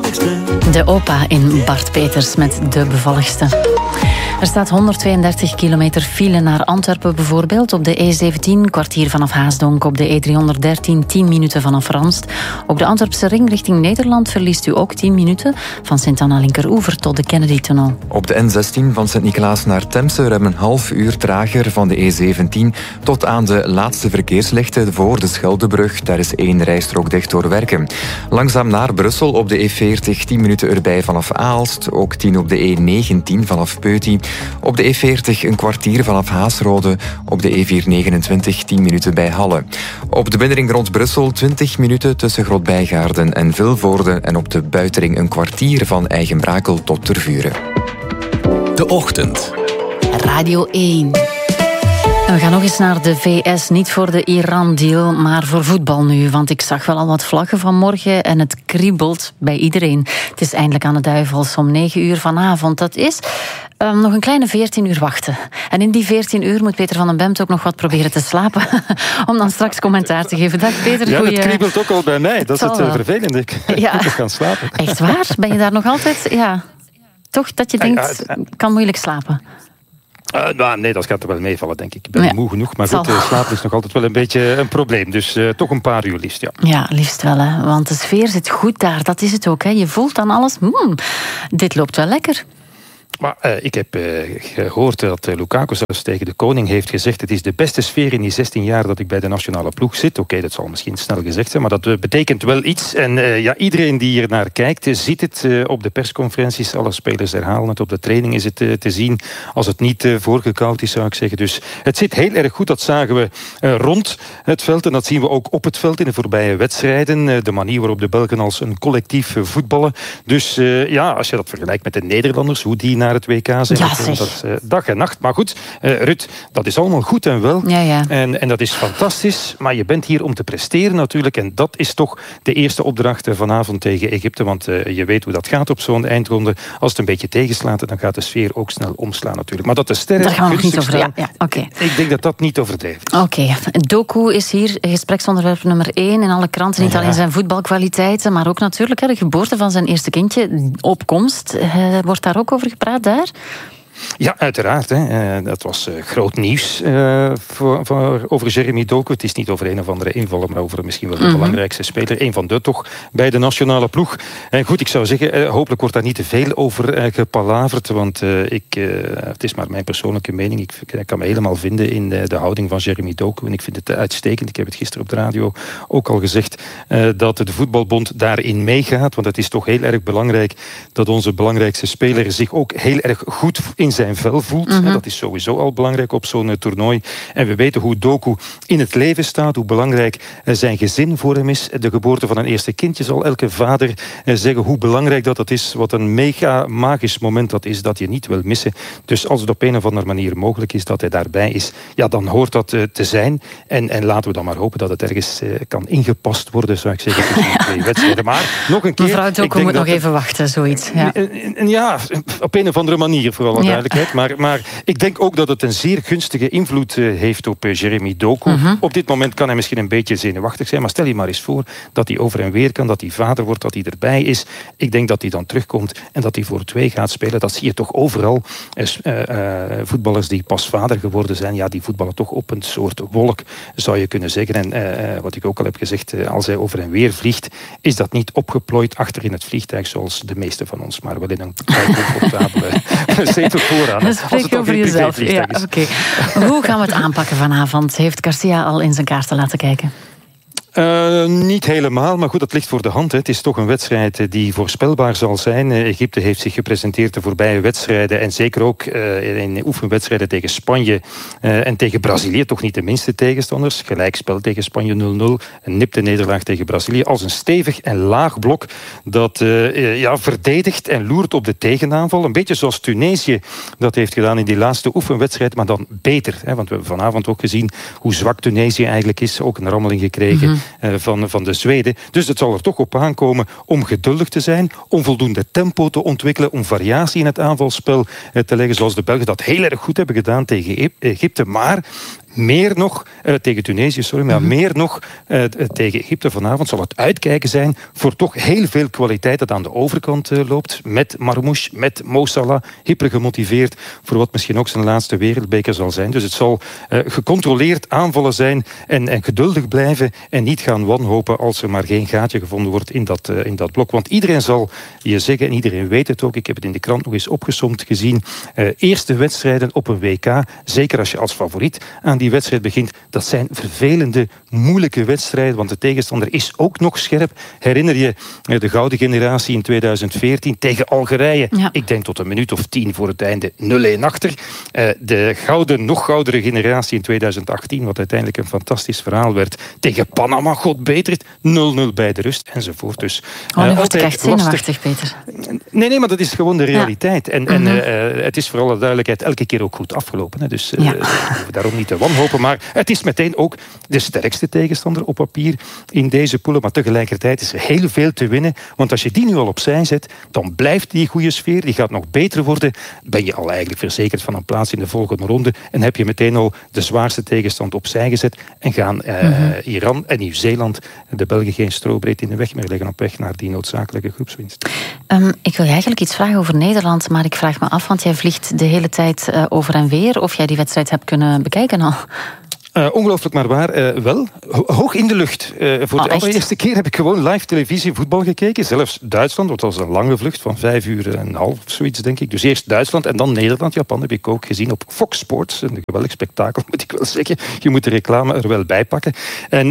De opa in Bart Peters met De Bevalligste. Er staat 132 kilometer file naar Antwerpen bijvoorbeeld. Op de E17 kwartier vanaf Haasdonk. Op de E313 10 minuten vanaf Ranst. Op de Antwerpse ring richting Nederland verliest u ook 10 minuten. Van Sint-Anna Linkeroever tot de Kennedy-tunnel. Op de N16 van Sint-Niklaas naar Temse hebben een half uur trager van de E17 tot aan de laatste verkeerslichten voor de Scheldebrug. Daar is 1 rijstrook dicht door werken. Langzaam naar Brussel op de E40 10 minuten erbij vanaf Aalst. Ook 10 op de E19 vanaf Peuty. Op de E40 een kwartier vanaf Haasrode. Op de E429 10 minuten bij Halle. Op de binnenring rond Brussel 20 minuten tussen Grotbijgaarden en Vilvoorde. En op de buitenring een kwartier van Eigenbrakel tot Tervuren. De Ochtend. Radio 1. En we gaan nog eens naar de VS. Niet voor de Iran-deal, maar voor voetbal nu. Want ik zag wel al wat vlaggen vanmorgen en het kriebelt bij iedereen. Het is eindelijk aan de Duivels om 9 uur vanavond. Dat is nog een kleine 14 uur wachten. En in die 14 uur moet Peter van den Bemt ook nog wat proberen te slapen. Om dan straks commentaar te geven. Dag Peter. Ja, het kriebelt ook al bij mij. Dat is het vervelende. Ik moet gaan slapen. Echt waar? Ben je daar nog altijd? Ja. Toch dat je denkt, kan moeilijk slapen? Nee, dat gaat er wel meevallen, denk ik. Ik ben moe genoeg, maar goed, slapen is nog altijd wel een beetje een probleem. Dus toch een paar uur liefst, ja. Ja, liefst wel, hè. Want de sfeer zit goed daar. Dat is het ook, hè. Je voelt dan alles. Dit loopt wel lekker. Maar ik heb gehoord dat Lukaku zelfs tegen de koning heeft gezegd: het is de beste sfeer in die 16 jaar dat ik bij de nationale ploeg zit. Oké, dat zal misschien snel gezegd zijn, maar dat betekent wel iets. En iedereen die hier naar kijkt, ziet het op de persconferenties. Alle spelers herhalen het. Op de training is het te zien als het niet voorgekoud is, zou ik zeggen. Dus het zit heel erg goed. Dat zagen we rond het veld en dat zien we ook op het veld in de voorbije wedstrijden. De manier waarop de Belgen als een collectief voetballen. Dus als je dat vergelijkt met de Nederlanders, hoe die naar het WK zijn. Ja, dat is dag en nacht. Maar goed, Ruud, dat is allemaal goed en wel. Ja. En dat is fantastisch. Maar je bent hier om te presteren natuurlijk. En dat is toch de eerste opdracht vanavond tegen Egypte. Want je weet hoe dat gaat op zo'n eindronde. Als het een beetje tegenslaat, dan gaat de sfeer ook snel omslaan natuurlijk. Maar dat de sterren... Daar gaan we nog niet over. Okay. Ik denk dat dat niet overdreven is. Oké. Doku is hier gespreksonderwerp nummer 1 in alle kranten. Niet alleen zijn voetbalkwaliteiten, maar ook natuurlijk de geboorte van zijn eerste kindje. Opkomst. Wordt daar ook over gepraat daar? Ja, uiteraard. Dat was groot nieuws over Jeremy Doku. Het is niet over een of andere invaller, maar over misschien wel de belangrijkste speler. Een van de toch bij de nationale ploeg. En goed, ik zou zeggen, hopelijk wordt daar niet te veel over gepalaverd. Want het is maar mijn persoonlijke mening. Ik kan me helemaal vinden in de houding van Jeremy Doku. En ik vind het uitstekend. Ik heb het gisteren op de radio ook al gezegd dat de voetbalbond daarin meegaat. Want het is toch heel erg belangrijk dat onze belangrijkste speler zich ook heel erg goed in zijn vel voelt. Dat is sowieso al belangrijk op zo'n toernooi. En we weten hoe Doku in het leven staat, hoe belangrijk zijn gezin voor hem is. De geboorte van een eerste kindje zal elke vader zeggen hoe belangrijk dat is. Wat een mega magisch moment dat is, dat je niet wil missen. Dus als het op een of andere manier mogelijk is dat hij daarbij is, ja, dan hoort dat te zijn. En laten we dan maar hopen dat het ergens kan ingepast worden, zou ik zeggen, tussen de twee wedstrijden. Maar nog een keer... Mevrouw Doku moet nog even wachten, zoiets. Ja, op een of andere manier, vooral duidelijkheid. Maar ik denk ook dat het een zeer gunstige invloed heeft op Jeremy Doku. Op dit moment kan hij misschien een beetje zenuwachtig zijn, maar stel je maar eens voor dat hij over en weer kan, dat hij vader wordt, dat hij erbij is. Ik denk dat hij dan terugkomt en dat hij voor 2 gaat spelen. Dat zie je toch overal. Voetballers die pas vader geworden zijn, ja, die voetballen toch op een soort wolk, zou je kunnen zeggen. En wat ik ook al heb gezegd, als hij over en weer vliegt, is dat niet opgeplooid achter in het vliegtuig, zoals de meeste van ons, maar wel in een comfortabele zetel vooraan. Dat spreek je over jezelf. Ja, okay. Hoe gaan we het aanpakken vanavond? Heeft Garcia al in zijn kaarten laten kijken? Niet helemaal, maar goed, dat ligt voor de hand. Hè. Het is toch een wedstrijd die voorspelbaar zal zijn. Egypte heeft zich gepresenteerd de voorbije wedstrijden en zeker ook in oefenwedstrijden tegen Spanje en tegen Brazilië, toch niet de minste tegenstanders. Gelijkspel tegen Spanje 0-0, een nipte nederlaag tegen Brazilië, als een stevig en laag blok dat verdedigt en loert op de tegenaanval. Een beetje zoals Tunesië dat heeft gedaan in die laatste oefenwedstrijd, maar dan beter. Hè. Want we hebben vanavond ook gezien hoe zwak Tunesië eigenlijk is. Ook een rammeling gekregen van de Zweden. Dus het zal er toch op aankomen om geduldig te zijn, om voldoende tempo te ontwikkelen, om variatie in het aanvalspel te leggen, zoals de Belgen dat heel erg goed hebben gedaan tegen Egypte. Maar meer nog tegen Tunesië, maar meer nog tegen Egypte vanavond zal het uitkijken zijn voor toch heel veel kwaliteit dat aan de overkant loopt. Met Marmoush, met Mo Salah, hyper gemotiveerd voor wat misschien ook zijn laatste wereldbeker zal zijn. Dus het zal gecontroleerd aanvallen zijn en geduldig blijven en niet gaan wanhopen als er maar geen gaatje gevonden wordt in dat blok. Want iedereen zal je zeggen, en iedereen weet het ook, ik heb het in de krant nog eens opgesomd gezien, eerste wedstrijden op een WK, zeker als je als favoriet aan die wedstrijd begint, dat zijn vervelende, moeilijke wedstrijden, want de tegenstander is ook nog scherp. Herinner je de gouden generatie in 2014 tegen Algerije? Ja. Ik denk tot een minuut of 10 voor het einde 0-1 achter. De nog goudere generatie in 2018, wat uiteindelijk een fantastisch verhaal werd, tegen Panama, god beter, 0-0 bij de rust, enzovoort. Dus, nu word ik echt zenuwachtig, Peter. Nee, maar dat is gewoon de realiteit. Ja. En het is voor alle duidelijkheid elke keer ook goed afgelopen. Hè. Dus daarom niet te wanhopen. Maar het is meteen ook de sterkste tegenstander op papier in deze poelen. Maar tegelijkertijd is er heel veel te winnen. Want als je die nu al opzij zet, dan blijft die goede sfeer. Die gaat nog beter worden. Ben je al eigenlijk verzekerd van een plaats in de volgende ronde. En heb je meteen al de zwaarste tegenstand opzij gezet. En gaan Iran en Nieuw-Zeeland de Belgen geen strobreed in de weg meer leggen op weg naar die noodzakelijke groepswinst. Ik wil je eigenlijk iets vragen over Nederland, maar ik vraag me af, want jij vliegt de hele tijd over en weer, of jij die wedstrijd hebt kunnen bekijken al? Ongelooflijk maar waar, wel. Hoog in de lucht. Voor de allereerste keer heb ik gewoon live televisie voetbal gekeken. Zelfs Duitsland, dat was een lange vlucht van 5 uur en een half of zoiets, denk ik. Dus eerst Duitsland en dan Nederland. Japan heb ik ook gezien op Fox Sports. Een geweldig spektakel, moet ik wel zeggen. Je moet de reclame er wel bij pakken. En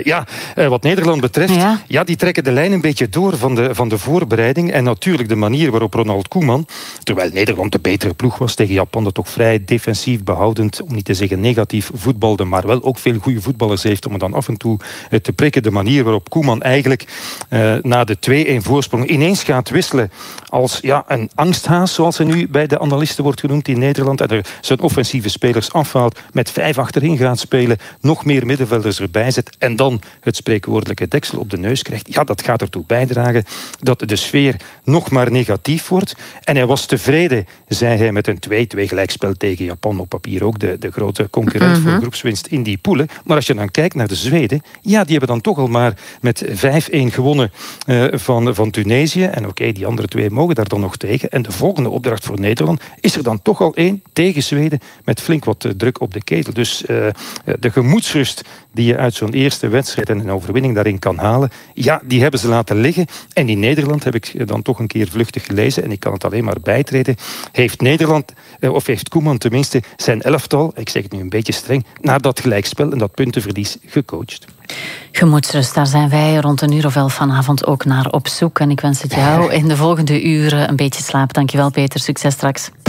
wat Nederland betreft, die trekken de lijn een beetje door van de voorbereiding. En natuurlijk de manier waarop Ronald Koeman, terwijl Nederland de betere ploeg was tegen Japan, dat toch vrij defensief behoudend, om niet te zeggen negatief, voetbalde, maar wel ook veel goede voetballers heeft om het dan af en toe te prikken. De manier waarop Koeman eigenlijk na de 2-1 voorsprong ineens gaat wisselen als een angsthaas, zoals hij nu bij de analisten wordt genoemd in Nederland, en er zijn offensieve spelers afhaalt, met 5 achterin gaat spelen, nog meer middenvelders erbij zet en dan het spreekwoordelijke deksel op de neus krijgt. Ja, dat gaat ertoe bijdragen dat de sfeer nog maar negatief wordt. En hij was tevreden, zei hij, met een 2-2 gelijkspel tegen Japan, op papier ook de grote concurrent voor groepswinst in die poelen. Maar als je dan kijkt naar de Zweden, die hebben dan toch al maar met 5-1 gewonnen van Tunesië. En oké, die andere 2 mogen daar dan nog tegen. En de volgende opdracht voor Nederland is er dan toch al 1 tegen Zweden met flink wat druk op de ketel. Dus de gemoedsrust die je uit zo'n eerste wedstrijd en een overwinning daarin kan halen, die hebben ze laten liggen. En in Nederland, heb ik dan toch een keer vluchtig gelezen, en ik kan het alleen maar bijtreden, heeft Nederland, of heeft Koeman tenminste, zijn elftal, ik zeg het nu een beetje streng, naar dat gelijkspel en dat puntenverlies gecoacht. Gemoedsrust, daar zijn wij rond 1:11 vanavond ook naar op zoek. En ik wens het jou in de volgende uren een beetje slaap. Dankjewel, Peter. Succes straks.